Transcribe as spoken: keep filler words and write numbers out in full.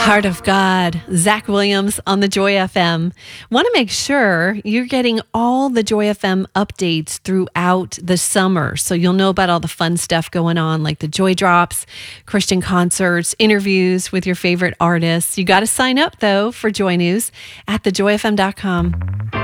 Heart of God, Zach Williams on the Joy F M. Want to make sure you're getting all the Joy F M updates throughout the summer, so you'll know about all the fun stuff going on, like the Joy Drops, Christian concerts, interviews with your favorite artists. You got to sign up, though, for Joy News at the joy f m dot com.